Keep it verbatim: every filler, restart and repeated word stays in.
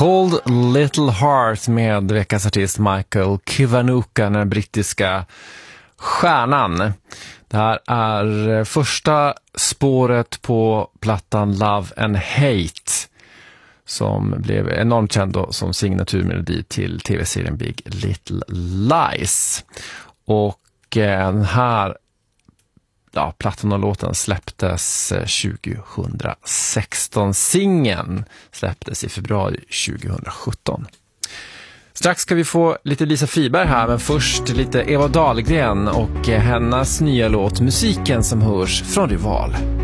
Cold Little Heart med veckans artist Michael Kiwanuka, den brittiska stjärnan. Det här är första spåret på plattan Love and Hate, som blev enormt känd då som signaturmelodi till tv-serien Big Little Lies. Och den här ja, plattan och låten släpptes tjugohundrasexton. Singeln släpptes i februari tjugohundrasjutton. Strax ska vi få lite Lisa Friberg här, men först lite Eva Dahlgren och hennes nya låt Musiken som hörs från Rival.